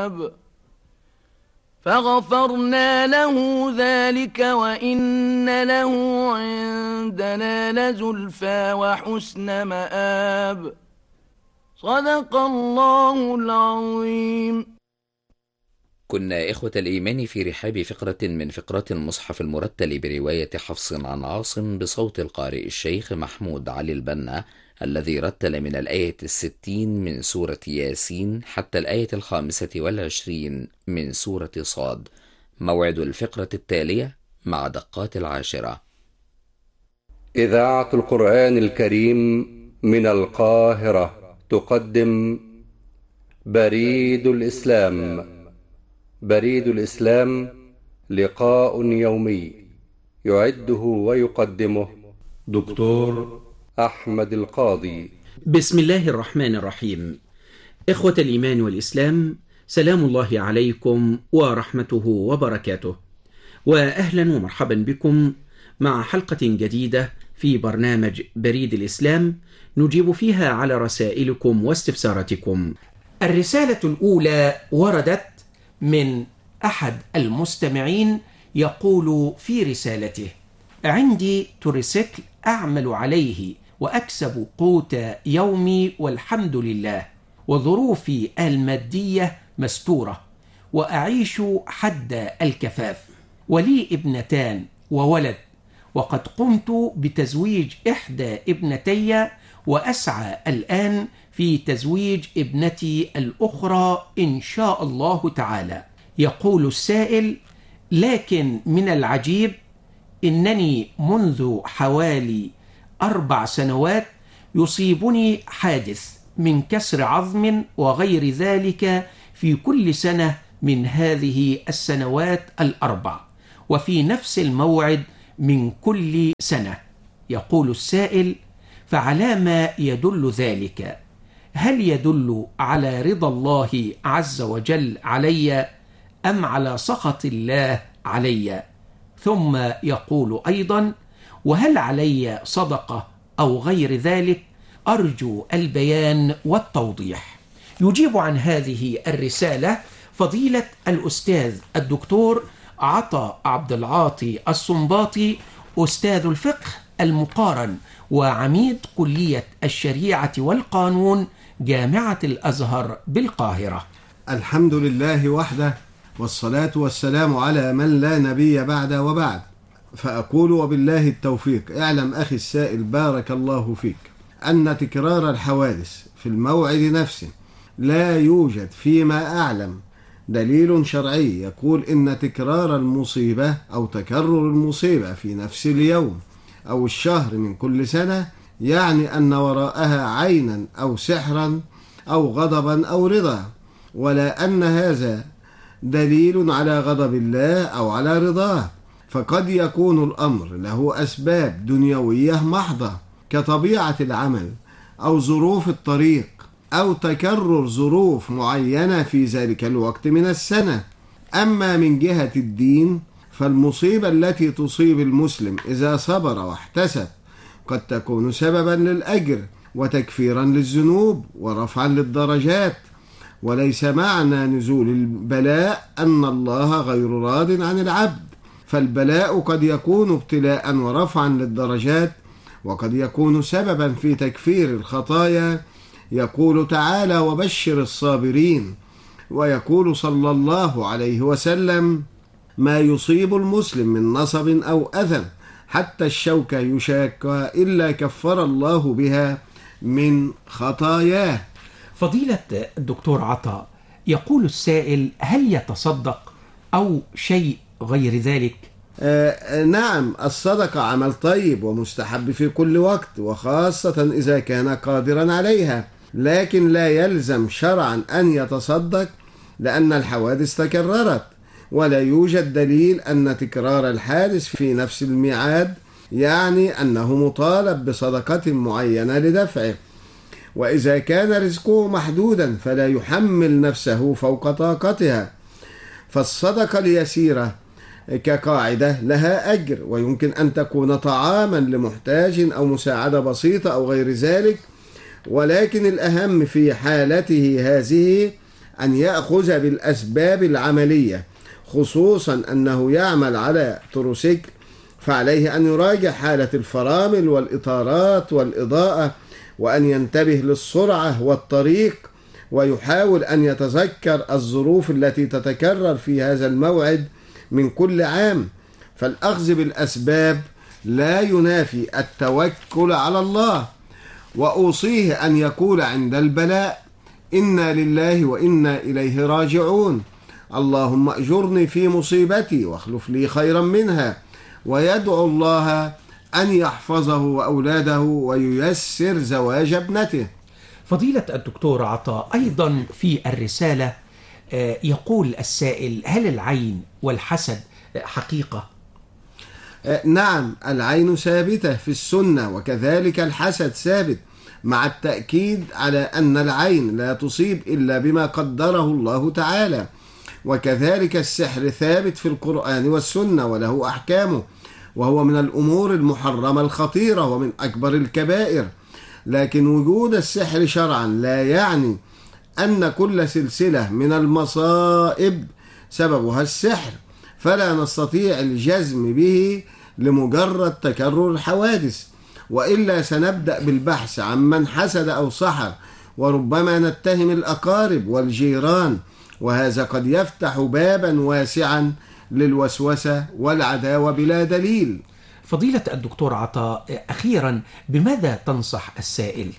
مآب فغفرنا له ذلك وإن له عندنا لزلفى وحسن مآب صدق الله العظيم. كنا إخوة الإيمان في رحاب فقرة من فقرات المصحف المرتل برواية حفص عن عاصم بصوت القارئ الشيخ محمود علي البنا، الذي رتل من الآية 60 من سورة ياسين حتى الآية 25 من سورة صاد. موعد الفقرة التالية مع دقات 10. إذاعة القرآن الكريم من القاهرة تقدم بريد الإسلام. بريد الإسلام لقاء يومي يعده ويقدمه دكتور أحمد القاضي. بسم الله الرحمن الرحيم. إخوة الإيمان والإسلام، سلام الله عليكم ورحمته وبركاته، وأهلا ومرحبا بكم مع حلقة جديدة في برنامج بريد الإسلام نجيب فيها على رسائلكم واستفساراتكم. الرسالة الأولى وردت من أحد المستمعين يقول في رسالته: عندي توريسيكل أعمل عليه وأكسب قوت يومي والحمد لله، وظروفي المادية مستورة وأعيش حد الكفاف، ولي ابنتان وولد، وقد قمت بتزويج إحدى ابنتي وأسعى الآن في تزويج ابنتي الأخرى إن شاء الله تعالى. يقول السائل: لكن من العجيب إنني منذ حوالي 4 سنوات يصيبني حادث من كسر عظم وغير ذلك في كل سنة من هذه السنوات 4، وفي نفس الموعد من كل سنة. يقول السائل: فعلى ما يدل ذلك؟ هل يدل على رضا الله عز وجل علي أم على سخط الله علي؟ ثم يقول أيضا: وهل علي صدقة أو غير ذلك؟ أرجو البيان والتوضيح. يجيب عن هذه الرسالة فضيلة الأستاذ الدكتور عطا عبد العاطي الصنباطي، أستاذ الفقه المقارن وعميد كلية الشريعة والقانون جامعة الأزهر بالقاهرة. الحمد لله وحده، والصلاة والسلام على من لا نبي بعده وبعد. فأقول وبالله التوفيق. اعلم أخي السائل بارك الله فيك أن تكرار الحوادث في الموعد نفسه لا يوجد فيما أعلم دليل شرعي يقول إن تكرار المصيبة أو تكرر المصيبة في نفس اليوم أو الشهر من كل سنة يعني أن وراءها عينا أو سحرا أو غضبا أو رضا، ولا أن هذا دليل على غضب الله أو على رضاه. فقد يكون الأمر له أسباب دنيوية محضة كطبيعة العمل أو ظروف الطريق أو تكرر ظروف معينة في ذلك الوقت من السنة. أما من جهة الدين فالمصيبة التي تصيب المسلم إذا صبر واحتسب قد تكون سببا للأجر وتكفيرا للذنوب ورفعا للدرجات، وليس معنى نزول البلاء أن الله غير راض عن العبد، فالبلاء قد يكون ابتلاء ورفعا للدرجات، وقد يكون سببا في تكفير الخطايا. يقول تعالى: وبشر الصابرين. ويقول صلى الله عليه وسلم: ما يصيب المسلم من نصب أو أذى حتى الشوكة يشاكها إلا كفر الله بها من خطاياه. فضيلة الدكتور عطا، يقول السائل: هل يتصدق أو شيء غير ذلك؟ نعم، الصدقة عمل طيب ومستحب في كل وقت، وخاصة إذا كان قادرا عليها، لكن لا يلزم شرعا أن يتصدق لأن الحوادث تكررت، ولا يوجد دليل أن تكرار الحادث في نفس الميعاد يعني أنه مطالب بصدقة معينة لدفعه. وإذا كان رزقه محدودا فلا يحمل نفسه فوق طاقتها. فالصدقة اليسيرة كقاعدة لها أجر، ويمكن أن تكون طعاما لمحتاج أو مساعدة بسيطة أو غير ذلك، ولكن الأهم في حالته هذه أن يأخذ بالأسباب العملية، خصوصا أنه يعمل على تروسيكل، فعليه أن يراجع حالة الفرامل والإطارات والإضاءة، وأن ينتبه للسرعة والطريق، ويحاول أن يتذكر الظروف التي تتكرر في هذا الموعد من كل عام. فالأخذ بالأسباب لا ينافي التوكل على الله. وأوصيه أن يقول عند البلاء: إنا لله وإنا إليه راجعون، اللهم أجرني في مصيبتي واخلف لي خيرا منها، ويدعو الله أن يحفظه وأولاده وييسر زواج ابنته. فضيلة الدكتور عطاء، أيضا في الرسالة يقول السائل: هل العين والحسد حقيقة؟ نعم، العين ثابتة في السنة، وكذلك الحسد ثابت، مع التأكيد على أن العين لا تصيب إلا بما قدره الله تعالى. وكذلك السحر ثابت في القرآن والسنة وله أحكامه، وهو من الأمور المحرمة الخطيرة ومن أكبر الكبائر. لكن وجود السحر شرعا لا يعني أن كل سلسلة من المصائب سببها السحر، فلا نستطيع الجزم به لمجرد تكرر الحوادث، وإلا سنبدأ بالبحث عن من حسد أو سحر، وربما نتهم الأقارب والجيران، وهذا قد يفتح بابا واسعا للوسوسة والعداوة بلا دليل. فضيلة الدكتور عطاء، أخيرا بماذا تنصح السائل؟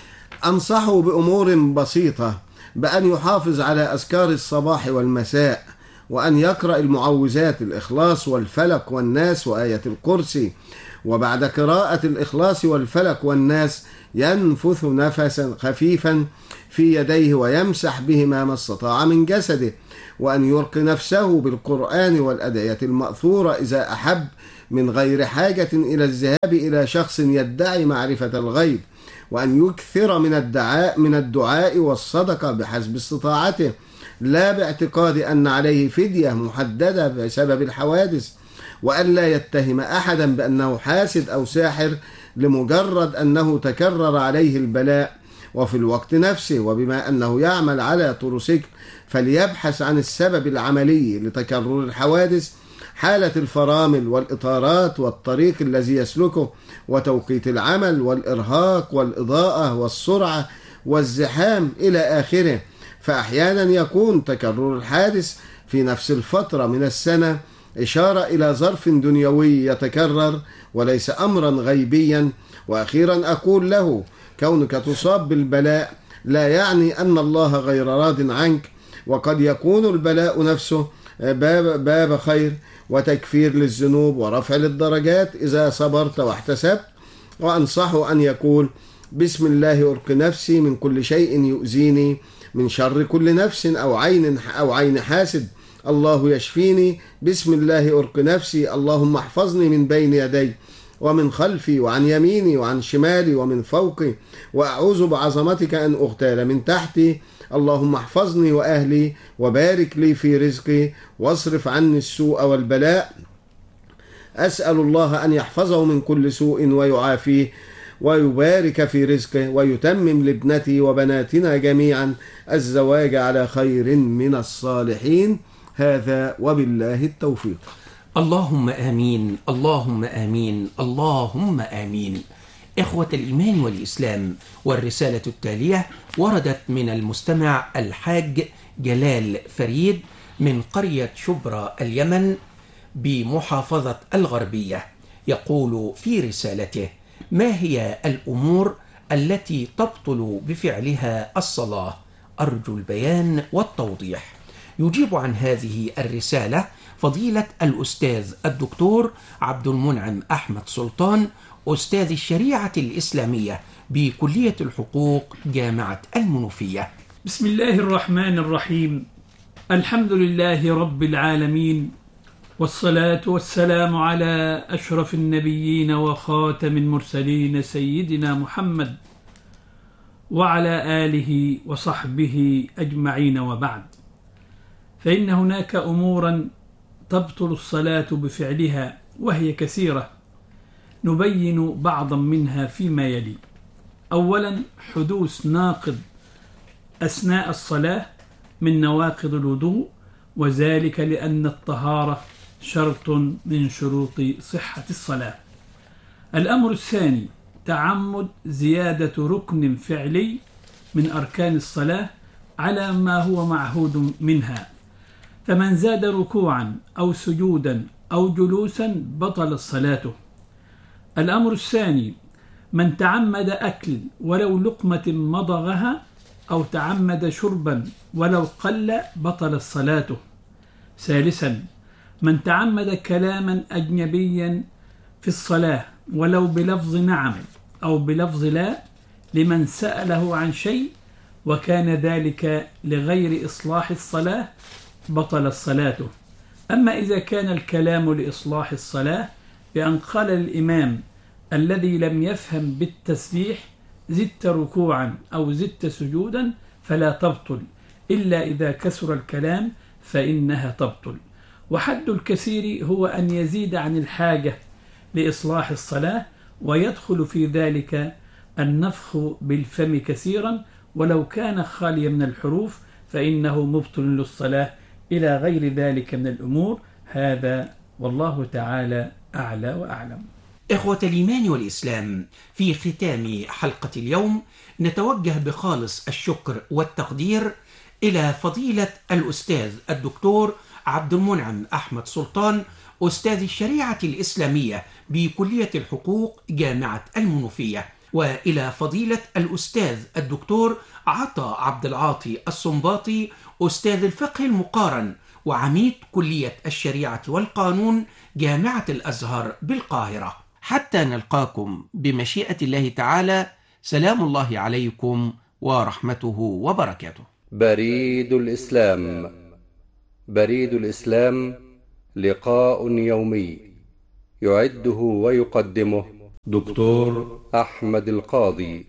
أنصحه بأمور بسيطة، بأن يحافظ على أذكار الصباح والمساء، وأن يقرأ المعوذات الإخلاص والفلق والناس وآية الكرسي، وبعد قراءة الإخلاص والفلق والناس ينفث نفسا خفيفا في يديه ويمسح بهما ما استطاع من جسده، وأن يلقي نفسه بالقرآن والأدعية المأثورة إذا أحب، من غير حاجة إلى الذهاب إلى شخص يدعي معرفة الغيب، وأن يكثر من الدعاء والصدقة بحسب استطاعته، لا باعتقاد أن عليه فدية محددة بسبب الحوادث، وأن لا يتهم أحدا بأنه حاسد أو ساحر لمجرد أنه تكرر عليه البلاء. وفي الوقت نفسه، وبما أنه يعمل على تروسيكل، فليبحث عن السبب العملي لتكرر الحوادث، حالة الفرامل والإطارات والطريق الذي يسلكه، وتوقيت العمل والإرهاق والإضاءة والسرعة والزحام إلى آخره. فأحيانا يكون تكرر الحادث في نفس الفترة من السنة إشارة إلى ظرف دنيوي يتكرر وليس أمرا غيبيا. وأخيرا أقول له: كونك تصاب بالبلاء لا يعني أن الله غير راض عنك، وقد يكون البلاء نفسه باب خير وتكفير للذنوب ورفع للدرجات إذا صبرت واحتسبت. وأنصحه أن يقول: بسم الله أرقي نفسي من كل شيء يؤذيني، من شر كل نفس أو عين حاسد، الله يشفيني، بسم الله أرقي نفسي، اللهم احفظني من بين يدي ومن خلفي وعن يميني وعن شمالي ومن فوقي، وأعوذ بعظمتك أن أغتال من تحتي، اللهم احفظني وأهلي وبارك لي في رزقي واصرف عني السوء والبلاء. أسأل الله أن يحفظه من كل سوء ويعافيه ويبارك في رزقه، ويتمم لابنتي وبناتنا جميعا الزواج على خير من الصالحين. هذا وبالله التوفيق. اللهم آمين، اللهم آمين، اللهم آمين. إخوة الإيمان والإسلام، والرسالة التالية وردت من المستمع الحاج جلال فريد من قرية شبرا اليمن بمحافظة الغربية. يقول في رسالته: ما هي الأمور التي تبطل بفعلها الصلاة؟ أرجو البيان والتوضيح. يجيب عن هذه الرسالة فضيلة الأستاذ الدكتور عبد المنعم أحمد سلطان، أستاذ الشريعة الإسلامية بكلية الحقوق جامعة المنوفية. بسم الله الرحمن الرحيم. الحمد لله رب العالمين، والصلاة والسلام على أشرف النبيين وخاتم المرسلين سيدنا محمد وعلى آله وصحبه أجمعين، وبعد. فإن هناك أمورا تبطل الصلاة بفعلها وهي كثيرة، نبين بعضا منها فيما يلي. أولا، حدوث ناقض أثناء الصلاة من نواقض الوضوء، وذلك لأن الطهارة شرط من شروط صحة الصلاة. الأمر الثاني تعمد زيادة ركن فعلي من أركان الصلاة على ما هو معهود منها، فمن زاد ركوعا أو سجودا أو جلوسا بطل صلاته. الأمر الثاني من تعمد أكل ولو لقمة مضغها أو تعمد شربا ولو قل بطل صلاته. ثالثا من تعمد كلاما أجنبيا في الصلاة ولو بلفظ نعم أو بلفظ لا لمن سأله عن شيء وكان ذلك لغير إصلاح الصلاة بطل صلاته. أما إذا كان الكلام لإصلاح الصلاة بأن قال الإمام الذي لم يفهم بالتسبيح زدت ركوعا أو زدت سجودا فلا تبطل، إلا إذا كسر الكلام فإنها تبطل. وحد الكثير هو أن يزيد عن الحاجة لإصلاح الصلاة، ويدخل في ذلك النفخ بالفم كثيرا ولو كان خاليا من الحروف فإنه مبطل للصلاة، إلى غير ذلك من الأمور. هذا والله تعالى أعلى وأعلم. إخوة الإيمان والإسلام، في ختام حلقة اليوم نتوجه بخالص الشكر والتقدير إلى فضيلة الأستاذ الدكتور عبد المنعم أحمد سلطان، أستاذ الشريعة الإسلامية بكلية الحقوق جامعة المنوفية، وإلى فضيلة الأستاذ الدكتور عطا عبد العاطي الصنباطي، أستاذ الفقه المقارن وعميد كلية الشريعة والقانون جامعة الأزهر بالقاهرة. حتى نلقاكم بمشيئة الله تعالى، سلام الله عليكم ورحمته وبركاته. بريد الإسلام. بريد الإسلام لقاء يومي يعده ويقدمه دكتور أحمد القاضي.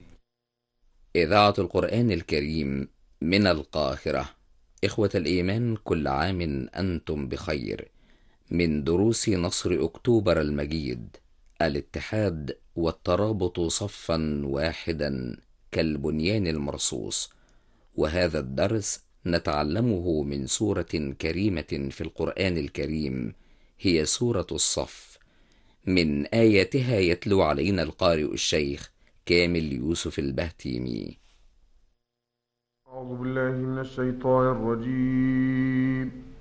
إذاعة القرآن الكريم من القاهرة. إخوة الإيمان، كل عام أنتم بخير. من دروس نصر أكتوبر المجيد: الاتحاد والترابط صفا واحدا كالبنيان المرصوص. وهذا الدرس نتعلمه من سورة كريمة في القرآن الكريم، هي سورة الصف. من آياتها يتلو علينا القارئ الشيخ كامل يوسف البهتيمي. أعوذ بالله من الشيطان الرجيم.